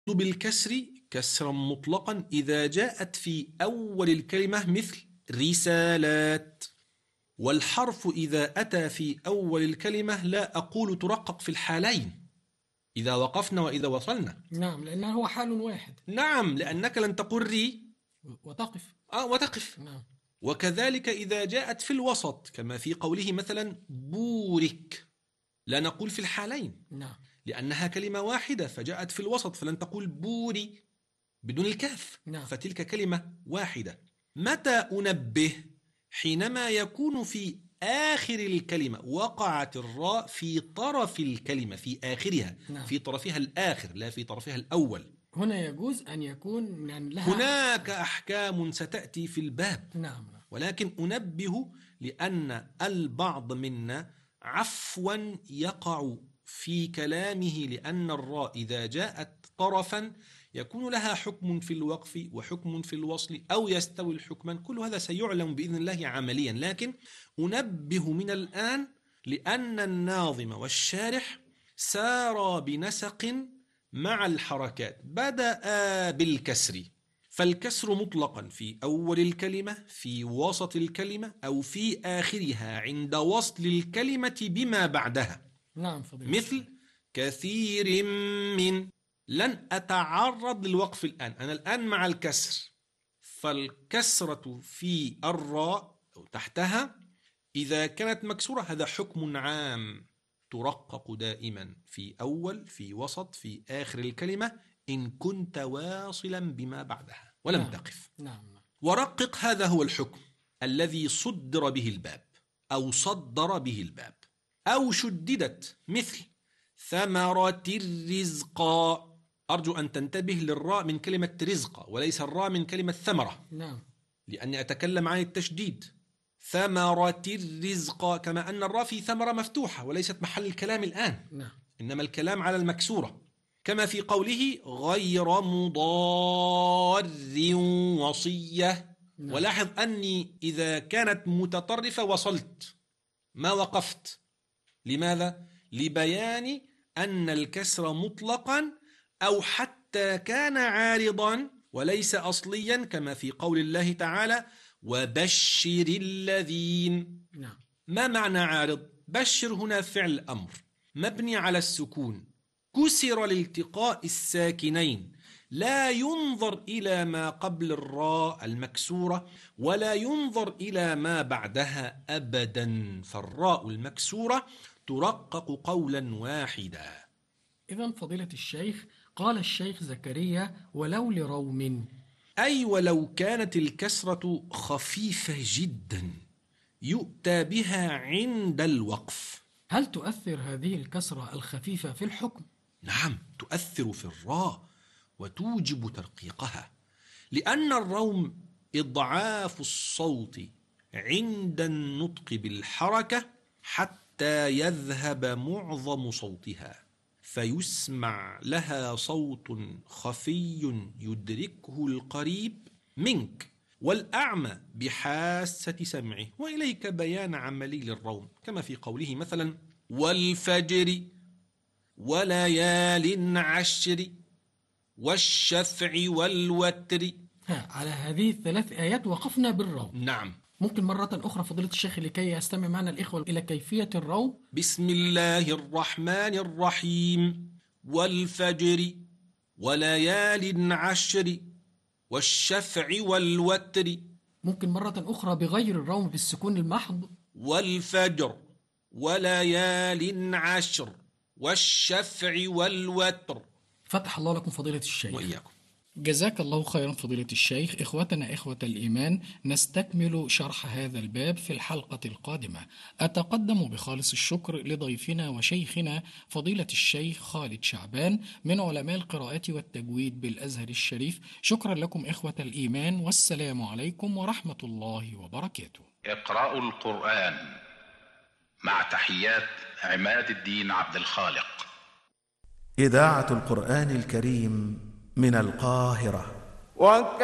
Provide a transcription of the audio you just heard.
بالكسر كسرا مطلقا إذا جاءت في أول الكلمة مثل رسالات. والحرف إذا أتى في أول الكلمة لا أقول ترقق في الحالين، إذا وقفنا وإذا وصلنا. نعم، لأنه هو حال واحد. نعم، لأنك لن تقول ري وتقف. وتقف. نعم. وكذلك إذا جاءت في الوسط كما في قوله مثلا بورك، لا نقول في الحالين. نعم. لأنها كلمة واحدة فجاءت في الوسط، فلن تقول بوري بدون الكاف. نعم. فتلك كلمة واحدة. متى أنبه؟ حينما يكون في آخر الكلمة وقعت الراء في طرف الكلمة، في آخرها. نعم. في طرفها الآخر لا في طرفها الأول. هنا يجوز أن يكون يعني لها هناك أحكام ستأتي في الباب. نعم. ولكن أنبه لأن البعض منا عفوا يقع في كلامه، لأن الراء إذا جاءت طرفا يكون لها حكم في الوقف وحكم في الوصل أو يستوي الحكمان. كل هذا سيعلم بإذن الله عمليا، لكن أنبه من الآن لأن الناظم والشارح سارا بنسق مع الحركات. بدأ بالكسر، فالكسر مطلقا في أول الكلمة، في وسط الكلمة، أو في آخرها عند وصل الكلمة بما بعدها. نعم فضيلة. مثل كثير من. لن أتعرض للوقف الآن، أنا الآن مع الكسر. فالكسرة في الراء أو تحتها إذا كانت مكسورة هذا حكم عام ترقق دائما في أول، في وسط، في آخر الكلمة إن كنت واصلا بما بعدها ولم تقف. نعم. ورقق، هذا هو الحكم الذي صدر به الباب أو صدر به الباب. أو شددت مثل ثمرة الرزق. أرجو أن تنتبه للراء من كلمة رزق وليس الراء من كلمة ثمرة. نعم. لأني أتكلم عن التشديد. ثمرة الرزق، كما أن الراء في ثمرة مفتوحة وليست محل الكلام الآن. نعم. إنما الكلام على المكسورة، كما في قوله غير مضار وصية. نعم. ولاحظ أني إذا كانت متطرفة وصلت ما وقفت. لماذا؟ لبيان أن الكسر مطلقا أو حتى كان عارضا وليس أصليا، كما في قول الله تعالى وبشر الذين. نعم. ما معنى عارض؟ بشر هنا فعل أمر مبني على السكون، كسر لالتقاء الساكنين، لا ينظر إلى ما قبل الراء المكسورة ولا ينظر إلى ما بعدها أبدا، فالراء المكسورة ترقق قولا واحدا. إذن فضيلة الشيخ قال الشيخ زكريا ولو لروم، أي ولو كانت الكسرة خفيفة جدا يؤتى بها عند الوقف. هل تؤثر هذه الكسرة الخفيفة في الحكم؟ نعم، تؤثر في الراء وتوجب ترقيقها، لأن الروم إضعاف الصوت عند النطق بالحركة حتى يذهب معظم صوتها فيسمع لها صوت خفي يدركه القريب منك والأعمى بحاسة سمعه. وإليك بيان عملي للروم كما في قوله مثلا والفجر وليال عشر والشفع والوتر. على هذه الثلاث آيات وقفنا بالروم. نعم. ممكن مرة أخرى فضيلة الشيخ لكي يستمع معنا الإخوة إلى كيفية الروم؟ بسم الله الرحمن الرحيم والفجر وليال عشر والشفع والوتر. ممكن مرة أخرى بغير الروم بالسكون المحض. والفجر وليال عشر والشفع والوتر. فتح الله لكم فضيلة الشيخ. وإياكم. جزاك الله خيرا فضيلة الشيخ. إخوتنا إخوة الإيمان، نستكمل شرح هذا الباب في الحلقة القادمة. أتقدم بخالص الشكر لضيفنا وشيخنا فضيلة الشيخ خالد شعبان من علماء القراءات والتجويد بالأزهر الشريف. شكرا لكم إخوة الإيمان، والسلام عليكم ورحمة الله وبركاته. اقرأوا القرآن مع تحيات عماد الدين عبد الخالق. إذاعة القرآن الكريم من القاهرة.